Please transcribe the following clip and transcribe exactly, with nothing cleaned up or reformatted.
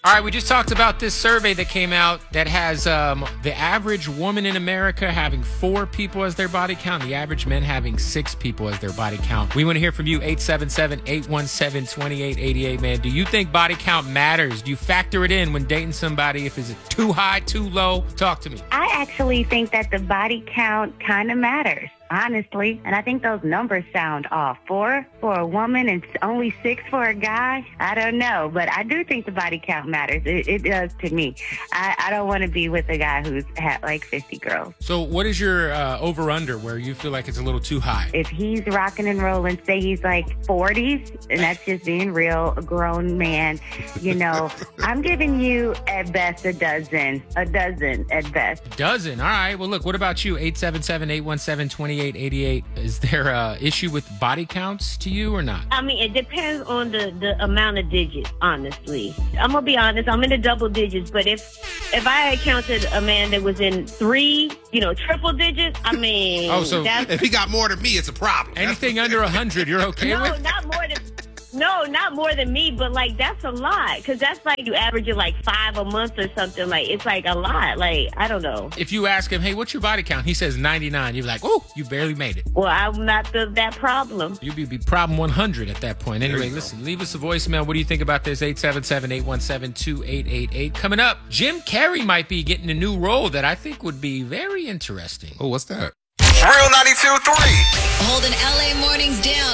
All right, we just talked about this survey that came out that has um, the average woman in America having four people as their body count, the average men having six people as their body count. We want to hear from you, eight seven seven, eight one seven, two eight eight eight, man. Do you think body count matters? Do you factor it in when dating somebody? If it's too high, too low? Talk to me. I actually think that the body count kind of matters, honestly. And I think those numbers sound off. Four for a woman and only six for a guy? I don't know. But I do think the body count matters. It, it does to me. I, I don't want to be with a guy who's had like fifty girls. So what is your uh, over-under where you feel like it's a little too high? If he's rocking and rolling, say he's like forties, and that's just being real, a grown man, you know, I'm giving you at best a dozen. A dozen at best. A dozen? All right. Well, look, what about you? eight seven seven, eight one seven, two eight eight eight. Is there a issue with body counts to you or not? I mean, it depends on the, the amount of digits, honestly. I'm going to be honest. I'm in the double digits, but if if I had counted a man that was in three, you know, triple digits, I mean... Oh, so if he got more than me, it's a problem. Anything under one hundred, you're okay no, with? No, not more than... No, not more than me, but, like, that's a lot. Because that's like you averaging, like, five a month or something. Like, it's, like, a lot. Like, I don't know. If you ask him, hey, what's your body count? He says ninety-nine. You're like, oh, you barely made it. Well, I'm not the, that problem. You'd be, be problem one hundred at that point. Anyway, listen, go. Leave us a voicemail. What do you think about this? eight seven seven, eight one seven, two eight eight eight. Coming up, Jim Carrey might be getting a new role that I think would be very interesting. Oh, what's that? Real ninety-two point three. Holding L A mornings down.